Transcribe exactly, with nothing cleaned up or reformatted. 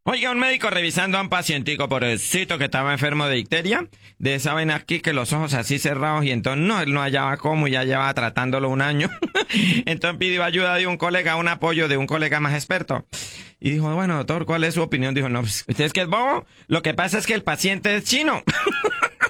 Oiga, un médico revisando a un pacientico pobrecito que estaba enfermo de icteria, de esa vaina aquí que los ojos así cerrados y entonces no, él no hallaba cómo y ya llevaba tratándolo un año. Entonces pidió ayuda de un colega, un apoyo de un colega más experto. Y dijo, bueno, doctor, ¿cuál es su opinión? Dijo, no, pues, ¿usted es que es bobo? Lo que pasa es que el paciente es chino.